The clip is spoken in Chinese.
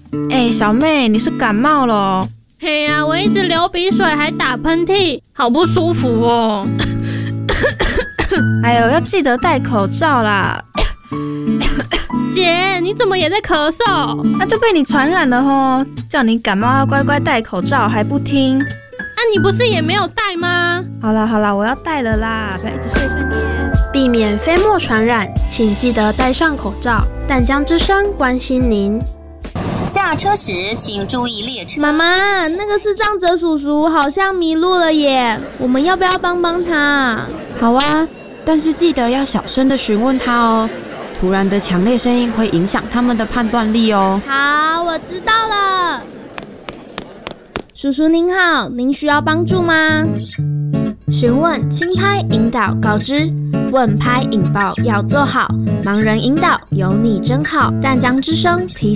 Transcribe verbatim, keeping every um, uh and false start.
哎，小妹，你是感冒了哦？ 嘿呀、啊，我一直流鼻水还打喷嚏，好不舒服哦。 哎呦，要记得戴口罩啦。 姐，你怎么也在咳嗽？ 那、啊、就被你传染了吼！叫你感冒要乖乖戴口罩，还不听。 啊，你不是也没有戴吗？ 好啦好啦，我要戴了啦，不要一直碎碎念。 避免飞沫传染，请记得戴上口罩。淡江之声关心您。 下车时请注意列车。 妈妈，那个视障者叔叔好像迷路了耶，我们要不要帮帮他？ 好啊，但是记得要小声的询问他哦。突然的强烈声音会影响他们的判断力哦。 好，我知道了。叔叔您好，您需要帮助吗？询问、轻拍、引导、告知，问拍引爆要做好，盲人引导有你真好。淡江之声提